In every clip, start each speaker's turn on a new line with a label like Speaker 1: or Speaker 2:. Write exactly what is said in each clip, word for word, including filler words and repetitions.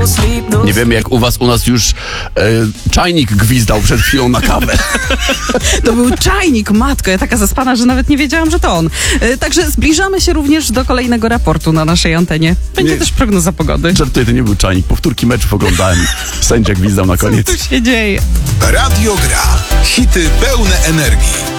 Speaker 1: Nie wiem jak u was, u nas już e, czajnik gwizdał przed chwilą na kawę.
Speaker 2: To był czajnik, matko, ja taka zaspana, że nawet nie wiedziałam, że to on. E, także zbliżamy się również do kolejnego raportu na naszej antenie. Będzie
Speaker 1: Nie.
Speaker 2: też prognoza pogody.
Speaker 1: Żartuję, to nie był czajnik, powtórki meczów oglądałem. Sędzia gwizdał na koniec.
Speaker 2: Co tu się dzieje?
Speaker 3: Radio Gra. Hity pełne energii.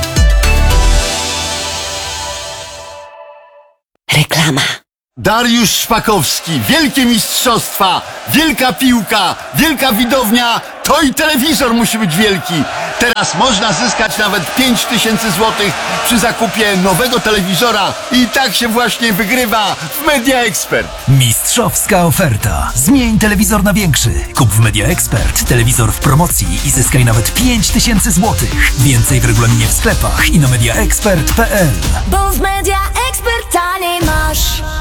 Speaker 4: Reklama.
Speaker 5: Dariusz Szpakowski, wielkie mistrzostwa, wielka piłka, wielka widownia, to i telewizor musi być wielki. Teraz można zyskać nawet pięć tysięcy złotych przy zakupie nowego telewizora i tak się właśnie wygrywa w Media Expert.
Speaker 6: Mistrzowska oferta. Zmień telewizor na większy. Kup w Media Expert telewizor w promocji i zyskaj nawet pięć tysięcy złotych. Więcej w regulaminie w sklepach i na mediaexpert kropka p l.
Speaker 4: Bo w Media Expert taniej masz.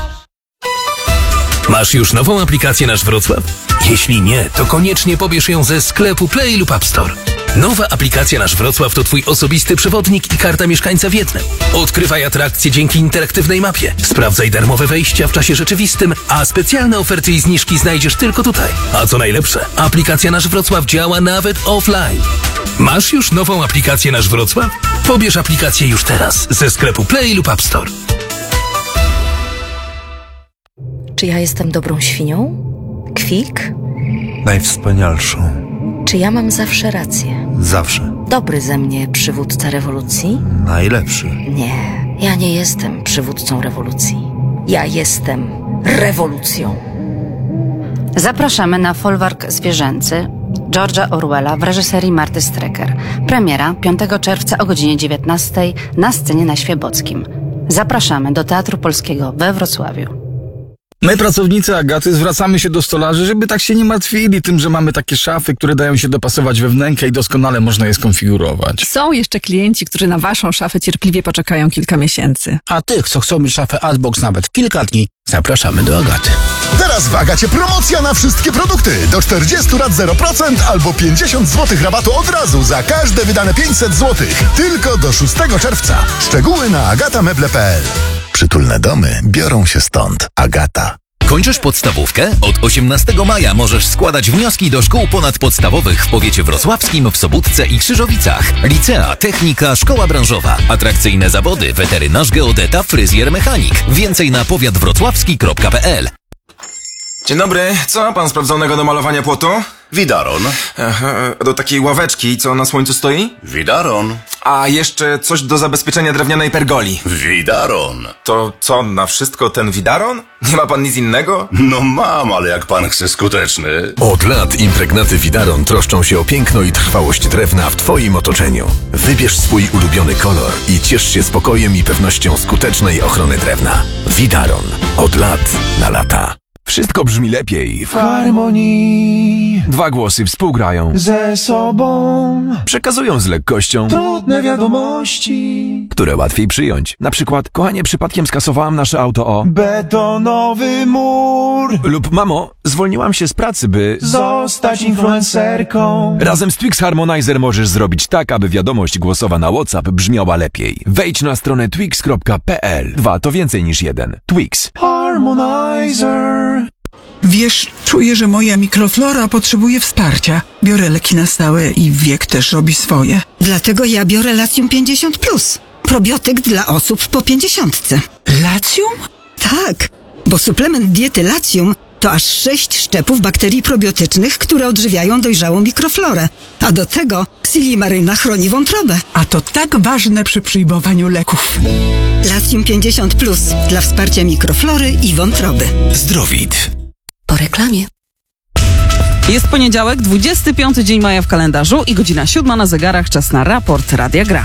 Speaker 7: Masz już nową aplikację Nasz Wrocław? Jeśli nie, to koniecznie pobierz ją ze sklepu Play lub App Store. Nowa aplikacja Nasz Wrocław to twój osobisty przewodnik i karta mieszkańca w jednym. Odkrywaj atrakcje dzięki interaktywnej mapie. Sprawdzaj darmowe wejścia w czasie rzeczywistym, a specjalne oferty i zniżki znajdziesz tylko tutaj. A co najlepsze, aplikacja Nasz Wrocław działa nawet offline. Masz już nową aplikację Nasz Wrocław? Pobierz aplikację już teraz ze sklepu Play lub App Store.
Speaker 4: Czy ja jestem dobrą świnią? Kwik?
Speaker 8: Najwspanialszą.
Speaker 4: Czy ja mam zawsze rację?
Speaker 8: Zawsze.
Speaker 4: Dobry ze mnie przywódca rewolucji?
Speaker 8: Najlepszy.
Speaker 4: Nie, ja nie jestem przywódcą rewolucji. Ja jestem rewolucją.
Speaker 9: Zapraszamy na folwark zwierzęcy George'a Orwella w reżyserii Marty Strecker. Premiera piątego czerwca o godzinie dziewiętnastej na scenie na Świebockim. Zapraszamy do Teatru Polskiego we Wrocławiu.
Speaker 10: My, pracownicy Agaty, zwracamy się do stolarzy, żeby tak się nie martwili tym, że mamy takie szafy, które dają się dopasować we wnękę i doskonale można je skonfigurować.
Speaker 11: Są jeszcze klienci, którzy na waszą szafę cierpliwie poczekają kilka miesięcy.
Speaker 12: A tych, co chcą mieć szafę Adbox nawet kilka dni, zapraszamy do Agaty.
Speaker 3: Teraz w Agacie promocja na wszystkie produkty. Do czterdziestu lat zero procent albo pięćdziesiąt złotych rabatu od razu za każde wydane pięćset złotych. Tylko do szóstego czerwca. Szczegóły na agatameble kropka p l. Przytulne domy biorą się stąd. Agata.
Speaker 13: Kończysz podstawówkę? Od osiemnastego maja możesz składać wnioski do szkół ponadpodstawowych w powiecie wrocławskim, w Sobótce i Krzyżowicach. Licea, technika, szkoła branżowa. Atrakcyjne zawody, weterynarz, geodeta, fryzjer, mechanik. Więcej na powiat wrocławski kropka p l.
Speaker 14: Dzień dobry, co pan sprawdzonego do malowania płotu?
Speaker 15: Widaron.
Speaker 14: Aha, do takiej ławeczki, co na słońcu stoi?
Speaker 15: Widaron.
Speaker 14: A jeszcze coś do zabezpieczenia drewnianej pergoli.
Speaker 15: Widaron.
Speaker 14: To co, na wszystko ten widaron? Nie ma pan nic innego?
Speaker 15: No mam, ale jak pan chce skuteczny.
Speaker 7: Od lat impregnaty Widaron troszczą się o piękno i trwałość drewna w twoim otoczeniu. Wybierz swój ulubiony kolor i ciesz się spokojem i pewnością skutecznej ochrony drewna. Widaron. Od lat na lata.
Speaker 16: Wszystko brzmi lepiej w harmonii. Dwa głosy współgrają ze sobą. Przekazują z lekkością trudne wiadomości, które łatwiej przyjąć. Na przykład, kochanie, przypadkiem skasowałam nasze auto o betonowy mur. Lub mamo, zwolniłam się z pracy, by zostać influencerką. Razem z Twix Harmonizer możesz zrobić tak, aby wiadomość głosowa na WhatsApp brzmiała lepiej. Wejdź na stronę twix kropka p l. Dwa to więcej niż jeden. Twix Harmonizer.
Speaker 17: Wiesz, czuję, że moja mikroflora potrzebuje wsparcia. Biorę leki na stałe i wiek też robi swoje.
Speaker 18: Dlatego ja biorę Latium pięćdziesiąt plus. Probiotyk dla osób po pięćdziesiątce.
Speaker 17: Latium?
Speaker 18: Tak, bo suplement diety Latium to aż sześć szczepów bakterii probiotycznych, które odżywiają dojrzałą mikroflorę. A do tego Silimaryna chroni wątrobę.
Speaker 17: A to tak ważne przy przyjmowaniu leków.
Speaker 18: Latium pięćdziesiąt plus dla wsparcia mikroflory i wątroby.
Speaker 7: Zdrowit.
Speaker 4: Po reklamie.
Speaker 2: Jest poniedziałek, dwudziesty piąty dzień maja w kalendarzu i godzina siódma na zegarach. Czas na raport Radia Gra.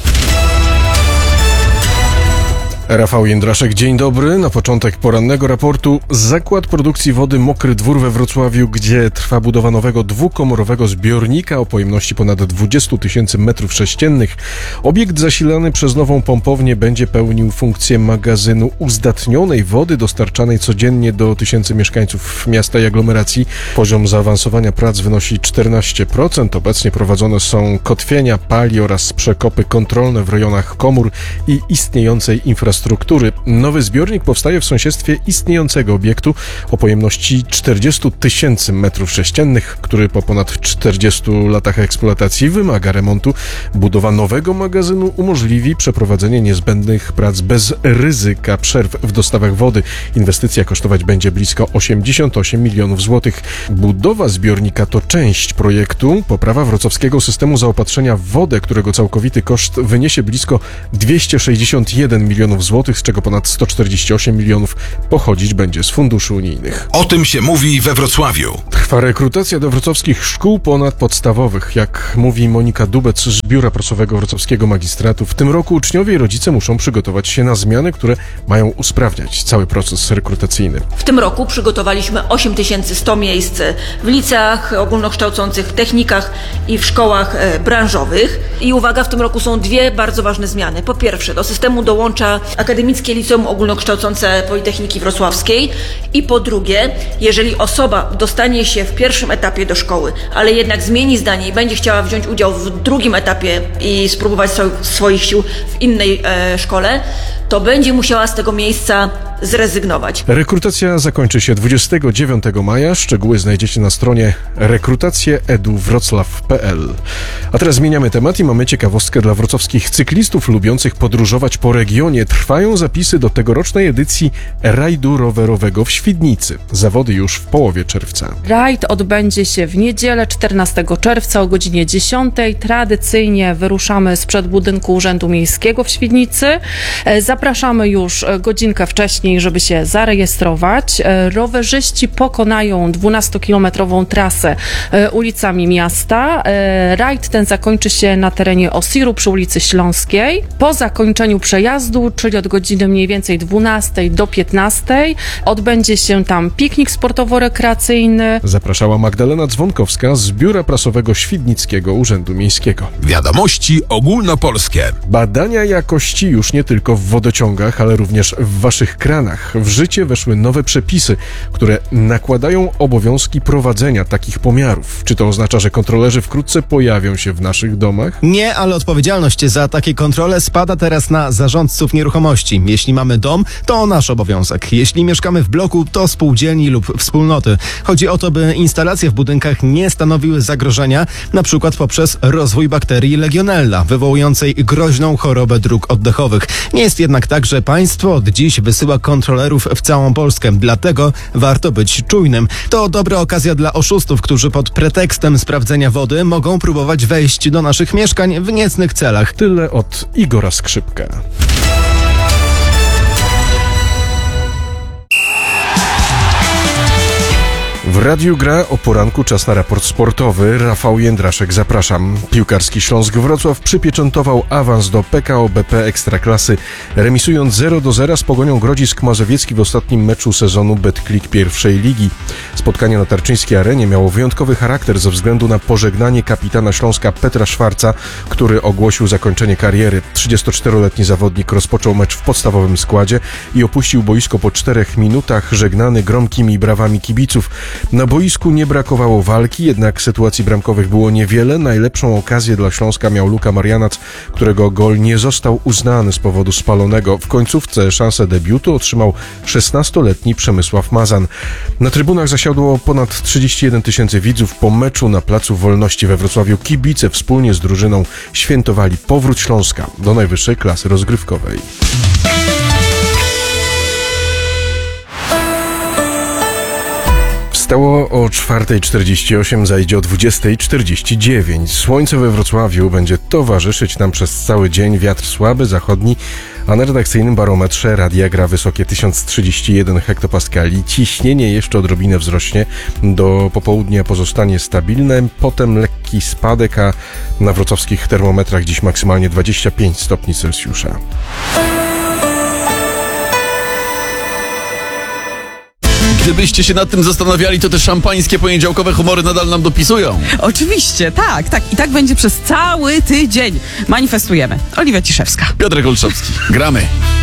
Speaker 19: Rafał Jędraszek, dzień dobry. Na początek porannego raportu Zakład Produkcji Wody Mokry Dwór we Wrocławiu, gdzie trwa budowa nowego dwukomorowego zbiornika o pojemności ponad dwadzieścia tysięcy metrów sześciennych. Obiekt zasilany przez nową pompownię będzie pełnił funkcję magazynu uzdatnionej wody dostarczanej codziennie do tysięcy mieszkańców miasta i aglomeracji. Poziom zaawansowania prac wynosi czternaście procent. Obecnie prowadzone są kotwienia, pali oraz przekopy kontrolne w rejonach komór i istniejącej infrastruktury infrastruktury. Nowy zbiornik powstaje w sąsiedztwie istniejącego obiektu o pojemności czterdzieści tysięcy metrów sześciennych, który po ponad czterdziestu latach eksploatacji wymaga remontu. Budowa nowego magazynu umożliwi przeprowadzenie niezbędnych prac bez ryzyka przerw w dostawach wody. Inwestycja kosztować będzie blisko osiemdziesiąt osiem milionów złotych. Budowa zbiornika to część projektu poprawa wrocławskiego systemu zaopatrzenia w wodę, którego całkowity koszt wyniesie blisko dwieście sześćdziesiąt jeden milionów złotych, z czego ponad sto czterdzieści osiem milionów pochodzić będzie z funduszy unijnych.
Speaker 20: O tym się mówi we Wrocławiu.
Speaker 19: Trwa rekrutacja do wrocławskich szkół ponadpodstawowych. Jak mówi Monika Dubec z Biura Prasowego Wrocławskiego Magistratu, w tym roku uczniowie i rodzice muszą przygotować się na zmiany, które mają usprawniać cały proces rekrutacyjny.
Speaker 21: W tym roku przygotowaliśmy osiem tysięcy sto miejsc w liceach ogólnokształcących, w technikach i w szkołach branżowych. I uwaga, w tym roku są dwie bardzo ważne zmiany. Po pierwsze, do systemu dołącza Akademickie Liceum Ogólnokształcące Politechniki Wrocławskiej i po drugie, jeżeli osoba dostanie się w pierwszym etapie do szkoły, ale jednak zmieni zdanie i będzie chciała wziąć udział w drugim etapie i spróbować so, swoich sił w innej e, szkole, to będzie musiała z tego miejsca zrezygnować.
Speaker 19: Rekrutacja zakończy się dwudziestego dziewiątego maja. Szczegóły znajdziecie na stronie rekrutacje kropka edu wrocław kropka pe el. A teraz zmieniamy temat i mamy ciekawostkę dla wrocławskich cyklistów lubiących podróżować po regionie. Trwają zapisy do tegorocznej edycji rajdu rowerowego w Świdnicy. Zawody już w połowie czerwca.
Speaker 22: Rajd odbędzie się w niedzielę czternastego czerwca o godzinie dziesiątej. Tradycyjnie wyruszamy sprzed budynku Urzędu Miejskiego w Świdnicy. Zapraszamy już godzinkę wcześniej, żeby się zarejestrować. Rowerzyści pokonają dwunastokilometrową trasę ulicami miasta. Rajd ten zakończy się na terenie Osiru przy ulicy Śląskiej. Po zakończeniu przejazdu, czyli od godziny mniej więcej dwunastej do piętnastej, odbędzie się tam piknik sportowo-rekreacyjny.
Speaker 19: Zapraszała Magdalena Dzwonkowska z Biura Prasowego Świdnickiego Urzędu Miejskiego.
Speaker 20: Wiadomości ogólnopolskie.
Speaker 19: Badania jakości już nie tylko w wodociągach, ale również w waszych kranach. W życie weszły nowe przepisy, które nakładają obowiązki prowadzenia takich pomiarów. Czy to oznacza, że kontrolerzy wkrótce pojawią się w naszych domach?
Speaker 23: Nie, ale odpowiedzialność za takie kontrole spada teraz na zarządców nieruchomości. Jeśli mamy dom, to nasz obowiązek. Jeśli mieszkamy w bloku, to spółdzielni lub wspólnoty. Chodzi o to, by instalacje w budynkach nie stanowiły zagrożenia, na przykład poprzez rozwój bakterii Legionella, wywołującej groźną chorobę dróg oddechowych. Nie jest jednak tak, że państwo od dziś wysyła kontrolerów w całą Polskę. Dlatego warto być czujnym. To dobra okazja dla oszustów, którzy pod pretekstem sprawdzenia wody mogą próbować wejść do naszych mieszkań w niecnych celach.
Speaker 19: Tyle od Igora Skrzypka. W Radiu Gra o poranku czas na raport sportowy. Rafał Jędraszek, zapraszam. Piłkarski Śląsk Wrocław przypieczętował awans do P K O B P Ekstraklasy, remisując zero do zera z Pogonią Grodzisk Mazowiecki w ostatnim meczu sezonu Betclic pierwszej ligi. Spotkanie na Tarczyńskiej Arenie miało wyjątkowy charakter ze względu na pożegnanie kapitana Śląska Petra Szwarca, który ogłosił zakończenie kariery. trzydziestoczteroletni zawodnik rozpoczął mecz w podstawowym składzie i opuścił boisko po czterech minutach, żegnany gromkimi brawami kibiców. Na boisku nie brakowało walki, jednak sytuacji bramkowych było niewiele. Najlepszą okazję dla Śląska miał Luka Marianac, którego gol nie został uznany z powodu spalonego. W końcówce szansę debiutu otrzymał szesnastoletni Przemysław Mazan. Na trybunach zasiadło ponad trzydzieści jeden tysięcy widzów. Po meczu na Placu Wolności we Wrocławiu kibice wspólnie z drużyną świętowali powrót Śląska do najwyższej klasy rozgrywkowej. Stało o czwartej czterdzieści osiem, zajdzie o dwudziestej czterdzieści dziewięć. Słońce we Wrocławiu będzie towarzyszyć nam przez cały dzień. Wiatr słaby, zachodni, a na redakcyjnym barometrze Radia Gra wysokie tysiąc trzydzieści jeden hektopaskali. Ciśnienie jeszcze odrobinę wzrośnie, do popołudnia pozostanie stabilne, potem lekki spadek, a na wrocławskich termometrach dziś maksymalnie dwadzieścia pięć stopni Celsjusza.
Speaker 1: Gdybyście się nad tym zastanawiali, to te szampańskie poniedziałkowe humory nadal nam dopisują.
Speaker 2: Oczywiście, tak, tak. I tak będzie przez cały tydzień. Manifestujemy. Oliwia Ciszewska.
Speaker 1: Piotrek Olszowski. Gramy.